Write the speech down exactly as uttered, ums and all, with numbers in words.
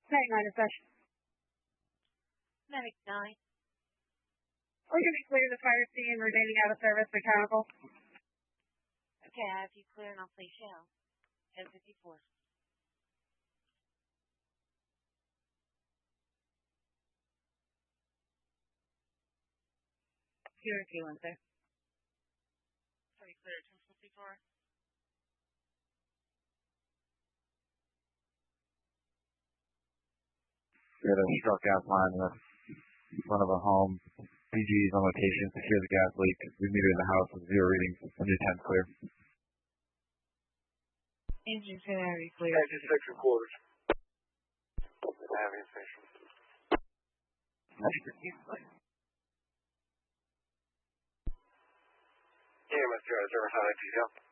Hang on a session. Medic nine. We're going to clear the fire scene remaining out of service mechanical. Okay, I have you clear and I'll play shell. ten fifty-four. Here if you want, sir. Sorry, clear ten fifty-four. We had a struck gas line in front of a home. P Gs on location, secure the gas leak. We metered the house with zero readings. Engine ten clear. Engine ten heavy clear. Engine six and quarters. Heavy station. E M S J, service on A T, yeah.